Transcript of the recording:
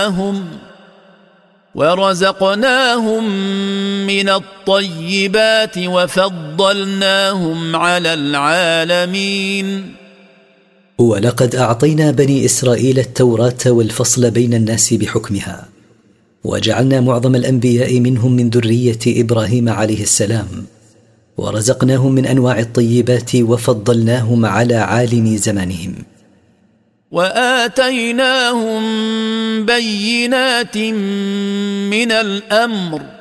ورزقناهم من الطيبات وفضلناهم على العالمين. ولقد أعطينا بني إسرائيل التوراة والفصل بين الناس بحكمها، وجعلنا معظم الأنبياء منهم من ذرية إبراهيم عليه السلام، ورزقناهم من أنواع الطيبات وفضلناهم على عالم زمانهم، وآتيناهم بينات من الأمر